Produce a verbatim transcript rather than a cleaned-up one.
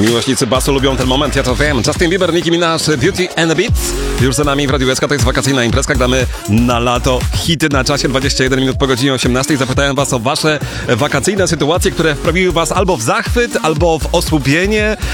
Miłośnicy basu lubią ten moment, ja to wiem. Justin Bieber, Nicki Minaj, Beauty and the Beats. Już za nami w Radiu S K, to jest wakacyjna imprezka. Gramy na lato hity na czasie, dwadzieścia jeden minut po godzinie osiemnastej. Zapytałem was o wasze wakacyjne sytuacje, które wprawiły was albo w zachwyt, albo w osłupienie,